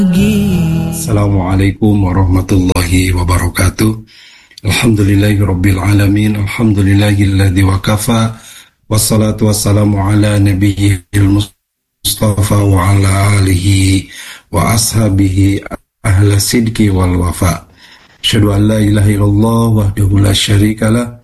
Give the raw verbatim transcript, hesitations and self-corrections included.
Assalamualaikum warahmatullahi wabarakatuh. Alhamdulillahirabbil alamin. Alhamdulillahilladzi wakafa. Wassalatu wassalamu ala nabiyyil mustafa wa ala alihi wa ashabihi ahla sidqi wal wafa. Asyhadu an la ilaha illallah wahdahu la syarikalah